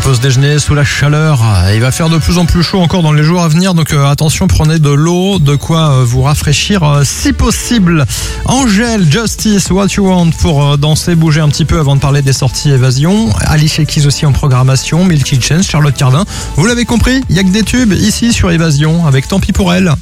pause déjeuner sous la chaleur. Il va faire de plus en plus chaud encore dans les jours à venir, donc attention, prenez de l'eau, de quoi vous rafraîchir si possible. Angèle, Justice, What You Want pour danser, bouger un petit peu avant de parler des sorties évasion. Alicia Keys aussi en programmation, Milky Chance, Charlotte Cardin. Vous l'avez compris, il n'y a que des tubes ici sur Évasion avec Tant pis pour elle.